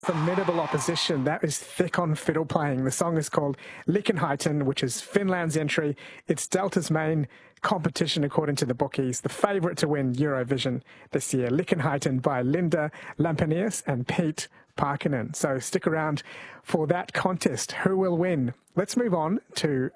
Formidable opposition. That is thick on fiddle playing. The song is called Lickenheiten, which is Finland's entry. It's Delta's main competition according to the bookies. The favourite to win Eurovision this year. Lickenheiten by Linda Lampenius and Pete Parkkinen. So stick around for that contest. Who will win? Let's move on to